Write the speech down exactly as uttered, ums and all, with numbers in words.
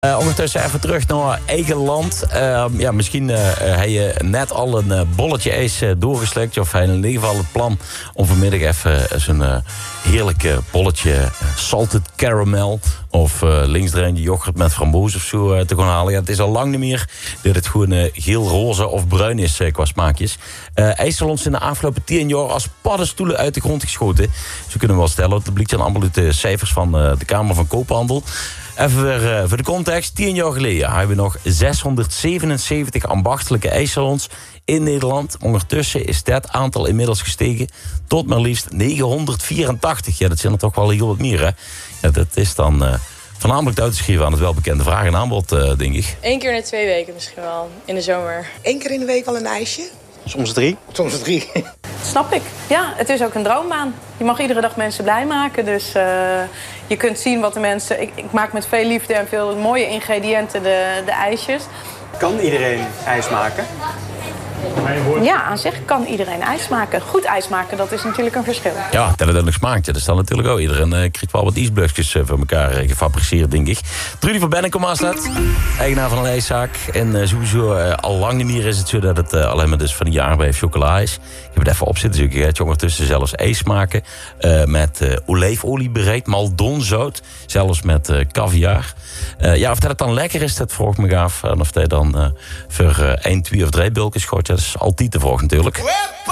Uh, ondertussen even terug naar eigen land. Uh, ja, misschien uh, heb je net al een uh, bolletje ijs uh, doorgeslikt. Of hij in ieder geval het plan om vanmiddag even zo'n uh, heerlijk uh, bolletje uh, salted caramel. Of uh, links er een yoghurt met framboos of zo uh, te gaan halen. Ja, het is al lang niet meer dat het gewoon uh, geel, roze of bruin is uh, qua smaakjes. Uh, ijssalons in de afgelopen tien jaar als paddenstoelen uit de grond geschoten. Zo kunnen we wel stellen. Dat blijkt dan allemaal uit de cijfers van uh, de Kamer van Koophandel. Even weer uh, voor de context. Tien jaar geleden hebben we nog zeshonderdzevenenzeventig ambachtelijke ijssalons in Nederland. Ondertussen is dat aantal inmiddels gestegen tot maar liefst negenhonderdvierentachtig. Ja, dat zijn er toch wel heel wat meer, hè? Ja, dat is dan uh, voornamelijk uit te schrijven aan het welbekende vraag en aanbod, uh, denk ik. Eén keer in de twee weken misschien wel, in de zomer. Eén keer in de week al een ijsje? Soms drie. Soms drie. Snap ik. Ja, het is ook een droombaan. Je mag iedere dag mensen blij maken. Dus uh, je kunt zien wat de mensen... Ik, ik maak met veel liefde en veel mooie ingrediënten de, de ijsjes. Kan iedereen ijs maken? Ja, aan zich kan iedereen ijs maken. Goed ijs maken, dat is natuurlijk een verschil. Ja, dat het ook smaakt. Dat is dan natuurlijk ook. Iedereen uh, krijgt wel wat ijsblokjes uh, voor elkaar uh, gefabriceerd, denk ik. Trudy van Bennekom was dat. Eigenaar van een ijszaak. En uh, sowieso uh, al lang niet meer is het zo dat het uh, alleen maar dus van die jaren bij chocola is. Ik heb het even opzitten. Dus ik ga ondertussen zelfs ijs maken. Uh, met uh, olijfolie bereid. Maldonzout. Zelfs met uh, caviar. Uh, ja, of dat het dan lekker is, dat vroeg me af. En of hij dan uh, voor uh, één, twee of drie bulkjes gooit. Dat is altijd de vraag natuurlijk.